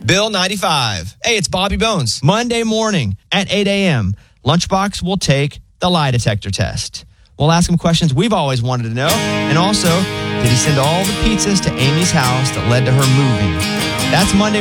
Bill 95. Hey, it's Bobby Bones. Monday morning at 8 a.m., Lunchbox will take the lie detector test. We'll ask him questions we've always wanted to know. And also, did he send all the pizzas to Amy's house that led to her moving? That's Monday